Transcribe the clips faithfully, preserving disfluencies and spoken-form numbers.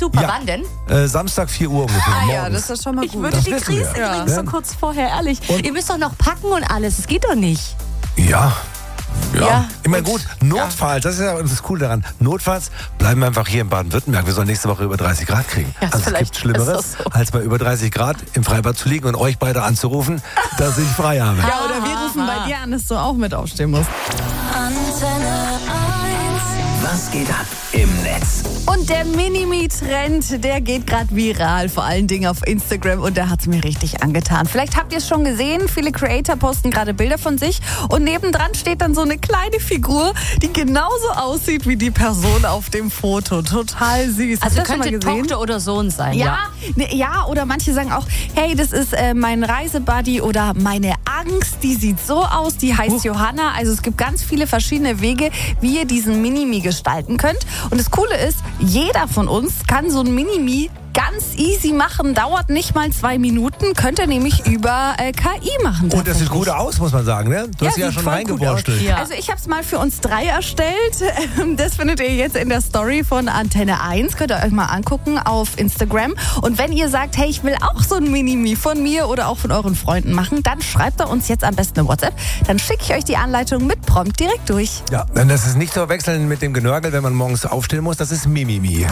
super. Ja. Wann denn? Äh, Samstag vier Uhr ungefähr. Ah ja, morgens. das ist schon mal Ich gut. würde Das die wissen Krise wir. kriegen, Ja. so kurz vorher, ehrlich. Und- Ihr müsst doch noch packen und alles. Das geht doch nicht. Ja. Ja. Ja, Ich meine, gut, notfalls, das ist ja das Coole daran, notfalls bleiben wir einfach hier in Baden-Württemberg. Wir sollen nächste Woche über dreißig Grad kriegen. Ja, also es vielleicht gibt Schlimmeres, ist das so. als bei über dreißig Grad im Freibad zu liegen und euch beide anzurufen, dass ich frei habe. Ja, oder wir rufen bei dir an, dass du auch mit aufstehen musst. Was geht ab im Netz? Und der Minimi-Trend, der geht gerade viral, vor allen Dingen auf Instagram, und der hat es mir richtig angetan. Vielleicht habt ihr es schon gesehen, viele Creator posten gerade Bilder von sich und nebendran steht dann so eine kleine Figur, die genauso aussieht wie die Person auf dem Foto. Total süß. Habt Also ihr das schon mal könnte gesehen? Tochter oder Sohn sein. Ja, ne, ja, oder manche sagen auch, hey, das ist äh, mein Reisebuddy oder meine Angst, die sieht so aus, die heißt Johanna. Also es gibt ganz viele verschiedene Wege, wie ihr diesen Minimi gestalten könnt. Und das Coole ist, jeder von uns kann so ein Minimi ganz easy machen, dauert nicht mal zwei Minuten, könnt ihr nämlich über äh, K I machen. Und das sieht tatsächlich. gut aus, muss man sagen, ne? Du hast ja sieht schon voll reingewurschtelt. gut aus. Ja. Also ich habe es mal für uns drei erstellt. Das findet ihr jetzt in der Story von Antenne eins. Könnt ihr euch mal angucken auf Instagram. Und wenn ihr sagt, hey, ich will auch so ein Minimi von mir oder auch von euren Freunden machen, dann schreibt ihr uns jetzt am besten eine WhatsApp. Dann schicke ich euch die Anleitung mit Prompt direkt durch. Ja, denn das ist nicht zu verwechseln mit dem Genörgel, wenn man morgens aufstehen muss. Das ist Mimimi.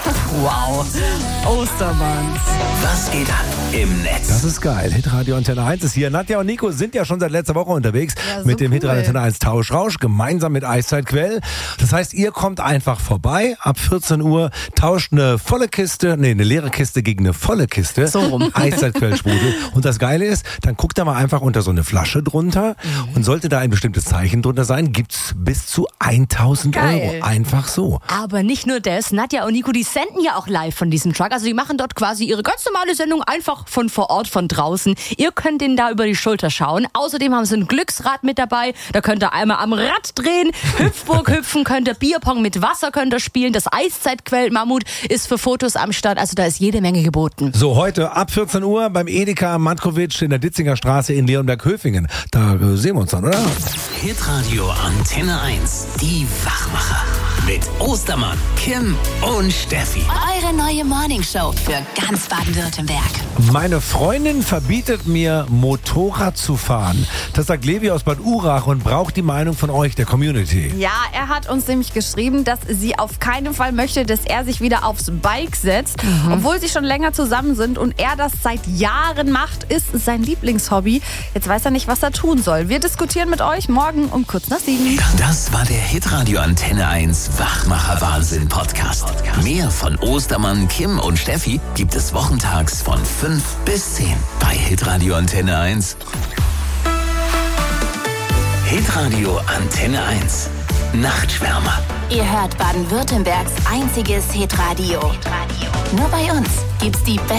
Wow. Ostermanns. Was geht ab im Netz? Das ist geil. Hitradio Antenne eins ist hier. Nadja und Nico sind ja schon seit letzter Woche unterwegs Ja, so mit dem cool. Hitradio Antenne eins Tauschrausch, gemeinsam mit Eiszeitquell. Das heißt, ihr kommt einfach vorbei ab vierzehn Uhr, tauscht eine volle Kiste, nee, eine leere Kiste gegen eine volle Kiste. So rum. Eiszeitquellsprudel. Und das Geile ist, dann guckt da mal einfach unter so eine Flasche drunter und sollte da ein bestimmtes Zeichen drunter sein, gibt's bis zu tausend Geil. Euro. Einfach so. Aber nicht nur das, Nadja und Nico, die senden ja auch live von diesem Truck. Also die machen dort quasi ihre ganz normale Sendung einfach von vor Ort, von draußen. Ihr könnt denen da über die Schulter schauen. Außerdem haben sie ein Glücksrad mit dabei. Da könnt ihr einmal am Rad drehen, Hüpfburg hüpfen, könnt ihr Bierpong mit Wasser könnt ihr spielen. Das Eiszeitquell Mammut ist für Fotos am Start. Also da ist jede Menge geboten. So, heute ab vierzehn Uhr beim Edeka Matkovic in der Ditzinger Straße in Leonberg-Höfingen. Da äh, sehen wir uns dann, oder? Hitradio Antenne eins. Die Wachmacher. Mit Ostermann, Kim und Steffi. Eure neue Morningshow für ganz Baden-Württemberg. Meine Freundin verbietet mir, Motorrad zu fahren. Das sagt Levi aus Bad Urach und braucht die Meinung von euch, der Community. Ja, er hat uns nämlich geschrieben, dass sie auf keinen Fall möchte, dass er sich wieder aufs Bike setzt. Obwohl sie schon länger zusammen sind und er das seit Jahren macht, ist sein Lieblingshobby. Jetzt weiß er nicht, was er tun soll. Wir diskutieren mit euch morgen um kurz nach sieben. Das war der Hitradio Antenne eins Wachmacher Wahnsinn Podcast. Mehr von Ostermann, Kim und Steffi gibt es wochentags von fünf bis zehn bei Hitradio Antenne eins. Hitradio Antenne eins. Nachtschwärmer. Ihr hört Baden-Württembergs einziges Hitradio. Nur bei uns gibt's die